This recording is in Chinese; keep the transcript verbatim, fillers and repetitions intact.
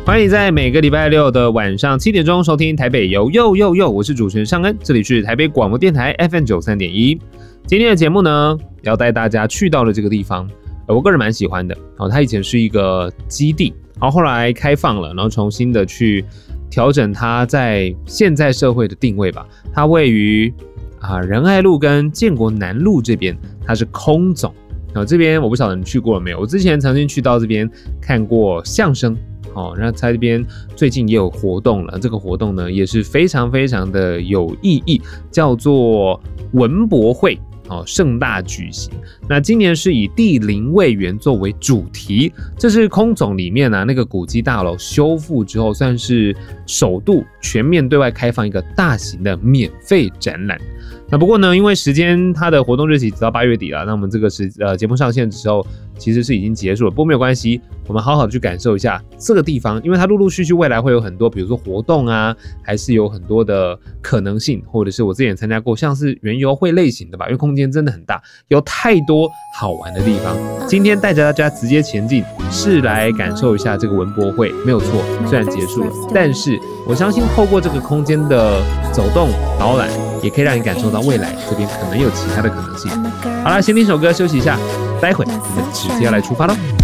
欢迎在每个礼拜六的晚上七点钟收听台北游呦呦呦，我是主持人尚恩，这里是台北广播电台 F M 九十三点一。今天的节目呢，要带大家去到了这个地方，我个人蛮喜欢的。哦，它以前是一个基地，然后后来开放了，然后重新的去调整它在现在社会的定位吧。它位于啊仁爱路跟建国南路这边，它是空总。然后这边我不晓得你去过了没有？我之前曾经去到这边看过相声。哦，那在这边最近也有活动了，这个活动呢也是非常非常的有意义，叫做文博会。哦，盛大举行。那今年是以第零位园作为主题，这是空总里面啊那个古迹大楼修复之后，算是首度全面对外开放一个大型的免费展览。那不过呢，因为时间它的活动日期直到八月底了，那我们这个时呃节目上线的时候其实是已经结束了，不过没有关系，我们好好的去感受一下这个地方，因为它陆陆续续未来会有很多，比如说活动啊，还是有很多的可能性，或者是我之前参加过像是园游会类型的吧，因为空间真的很大，有太多好玩的地方。今天带着大家直接前进，是来感受一下这个文博会，没有错，虽然结束了，但是我相信透过这个空间的走动导览，也可以让你感受到未来这边可能有其他的可能性。好啦，先听首歌休息一下，待会我们直接来出发咯。